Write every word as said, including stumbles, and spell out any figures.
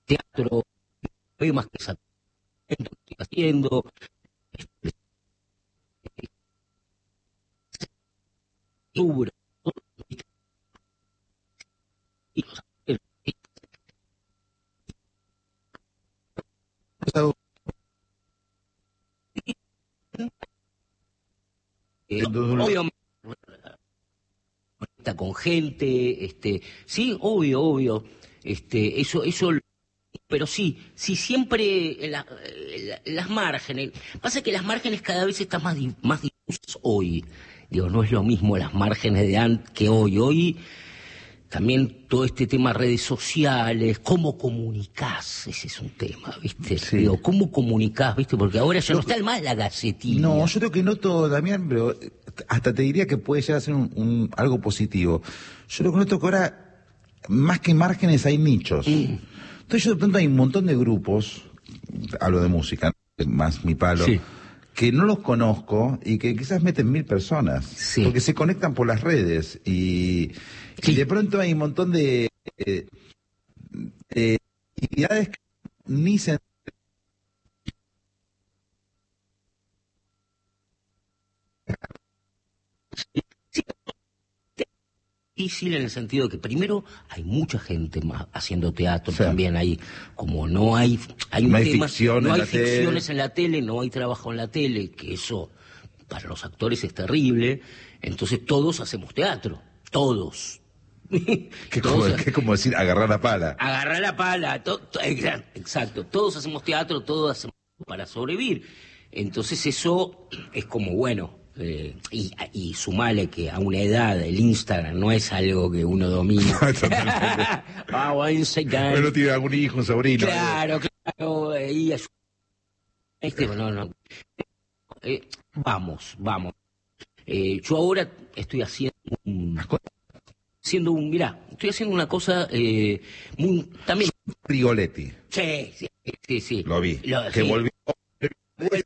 teatro, poemas que estoy haciendo. Obra, eh, obviamente con gente, este, sí, obvio, obvio, este, eso, eso, pero sí, sí siempre la- la- las márgenes. Pasa que las márgenes cada vez están más, di- más difusas hoy. Digo, no es lo mismo las márgenes de antes que hoy. Hoy también todo este tema redes sociales, cómo comunicás, ese es un tema, ¿viste? Sí. Digo, ¿cómo comunicás, viste? Porque ahora ya no, no está más la gacetilla. No, yo creo que no todo, Damián, pero hasta te diría que puede llegar a ser un, un- algo positivo. Yo lo que noto que ahora, más que márgenes, hay nichos. Mm. Entonces yo de pronto hay un montón de grupos, hablo de música, más mi palo, Sí. que no los conozco y que quizás meten mil personas, Sí. porque se conectan por las redes y, Sí. y de pronto hay un montón de eh, eh, actividades que ni se... Difícil en el sentido de que primero hay mucha gente más haciendo teatro, Sí. también hay, como no hay, hay un No hay tema, ficción no en hay la tele. ficciones en la tele, no hay trabajo en la tele, que eso para los actores es terrible, entonces todos hacemos teatro, todos. Que como, Todos- que es como decir agarrar la pala. Agarrar la pala, to- to- exa- exacto, todos hacemos teatro, todos hacemos para sobrevivir. Entonces eso es como bueno, eh, y, y sumale que a una edad el Instagram no es algo que uno domina. Ah, bueno, Instagram. Bueno, tiene algún hijo, un sobrino. Claro, claro, eh, y ayuda. Este, no, no. Eh, vamos, vamos. Eh, yo ahora estoy haciendo un, haciendo un, mirá, estoy haciendo una cosa eh, muy, también. Rigoletti, Sí, sí, sí, sí. lo vi. Lo- que sí. volvió. Vuelve